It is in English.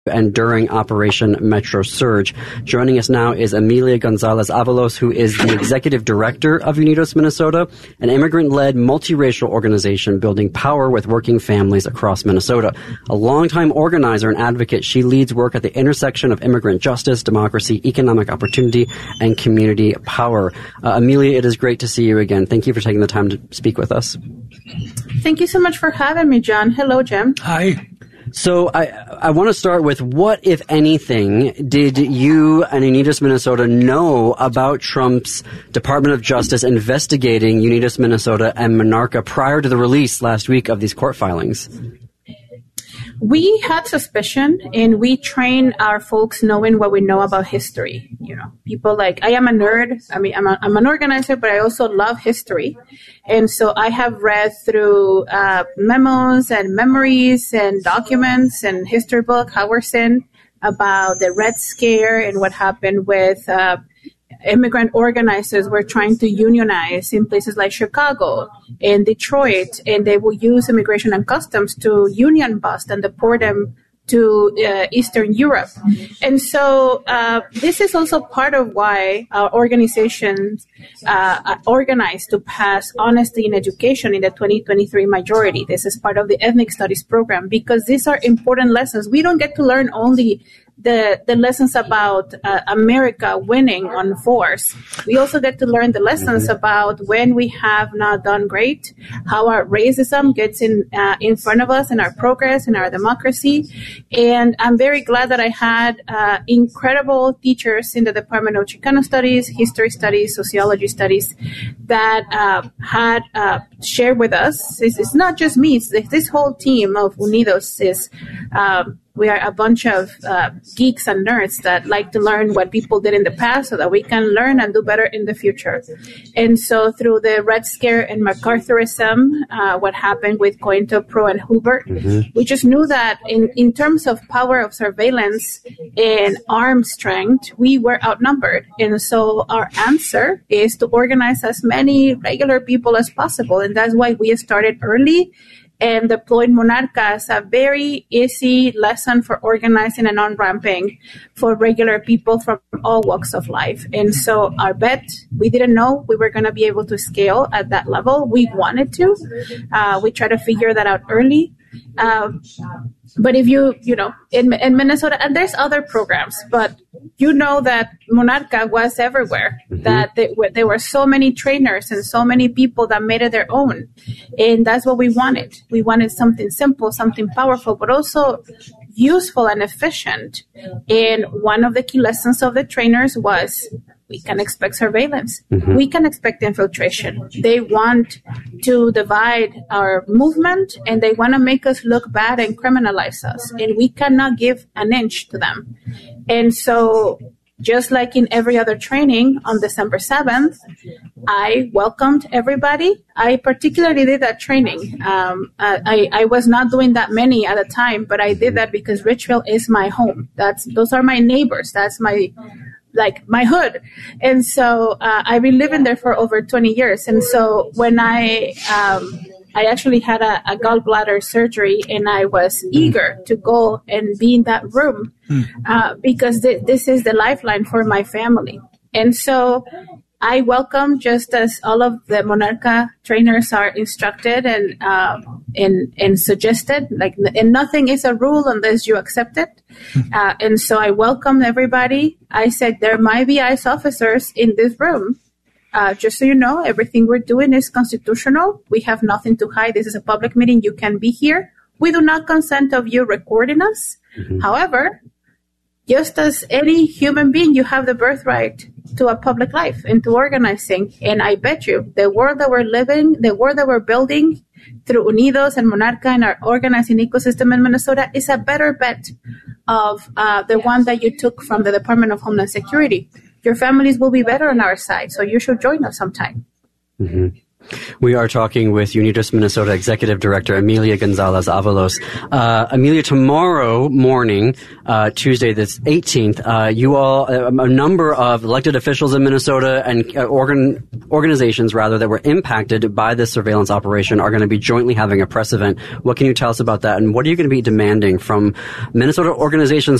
and during Operation Metro Surge. Joining us now is Amelia Gonzalez-Avalos, who is the executive director of Unidos Minnesota, an immigrant-led multiracial organization building power with working families across Minnesota. A longtime organizer and advocate, she leads work at the intersection of immigrant justice, democracy, economic opportunity, and community power. Amelia, it is great to see you again. Thank you for taking the time to speak with us. Thank you so much for having me, John. Hello, Jim. Hi. So I want to start with what, if anything, did you and Unidos Minnesota know about Trump's Department of Justice investigating Unidos Minnesota and Monarca prior to the release last week of these court filings? We had suspicion, and we train our folks knowing what we know about history. You know, people like, I am a nerd. I mean, I'm an organizer, but I also love history. And so I have read through memos and memories and documents and history book, Howerson, about the Red Scare and what happened with immigrant organizers were trying to unionize in places like Chicago and Detroit, and they will use immigration and customs to union bust and deport them to Eastern Europe. And so this is also part of why our organizations organized to pass Honesty in Education in the 2023 majority. This is part of the Ethnic Studies program, because these are important lessons. We don't get to learn only the lessons about America winning on force. We also get to learn the lessons about when we have not done great, how our racism gets in front of us in our progress, in our democracy. And I'm very glad that I had incredible teachers in the Department of Chicano Studies, History Studies, Sociology Studies that had shared with us. It's not just me, it's this whole team of Unidos is we are a bunch of geeks and nerds that like to learn what people did in the past so that we can learn and do better in the future. And so through the Red Scare and McCarthyism, what happened with COINTELPRO and Hubert, we just knew that in terms of power of surveillance and arm strength, we were outnumbered. And so our answer is to organize as many regular people as possible. And that's why we started early and deployed Monarca as a very easy lesson for organizing and on-ramping for regular people from all walks of life. And so our bet, we didn't know we were going to be able to scale at that level. We wanted to. We tried to figure that out early. But if you know, in Minnesota, and there's other programs, but you know that Monarca was everywhere, that there were so many trainers and so many people that made it their own. And that's what we wanted. We wanted something simple, something powerful, but also useful and efficient. And one of the key lessons of the trainers was we can expect surveillance. We can expect infiltration. They want to divide our movement, and they want to make us look bad and criminalize us. And we cannot give an inch to them. And so just like in every other training on December 7th, I welcomed everybody. I particularly did that training. I was not doing that many at a time, but I did that because Richville is my home. Those are my neighbors. That's my hood. And so I've been living there for over 20 years. And so when I actually had a gallbladder surgery, and I was eager to go and be in that room because this is the lifeline for my family. And so I welcome, just as all of the Monarca trainers are instructed and suggested, and nothing is a rule unless you accept it. And so I welcome everybody. I said, there might be ICE officers in this room. Just so you know, everything we're doing is constitutional. We have nothing to hide. This is a public meeting. You can be here. We do not consent of you recording us. However, just as any human being, you have the birthright to a public life and to organizing. And I bet you the world that we're living, the world that we're building through Unidos and Monarca and our organizing ecosystem in Minnesota is a better bet of the one that you took from the Department of Homeland Security. Your families will be better on our side, so you should join us sometime. We are talking with Unidos Minnesota Executive Director Emilia Gonzalez Avalos. Emilia, tomorrow morning, Tuesday the 18th, you all, a number of elected officials in Minnesota and organizations that were impacted by this surveillance operation are going to be jointly having a press event. What can you tell us about that, and what are you going to be demanding from Minnesota organizations